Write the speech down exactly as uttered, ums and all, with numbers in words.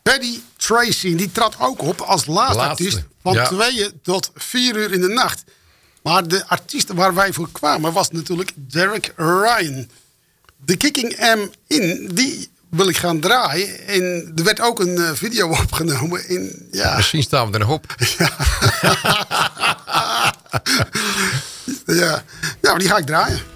Paddy Tracy, die trad ook op als laatste, Laatste. artiest van Ja. tweeën tot vier uur in de nacht. Maar de artiest waar wij voor kwamen was natuurlijk Derek Ryan. De Kicking M In, die wil ik gaan draaien. En er werd ook een uh, video opgenomen. In, ja. Misschien staan we er nog op. ja. ja, maar die ga ik draaien.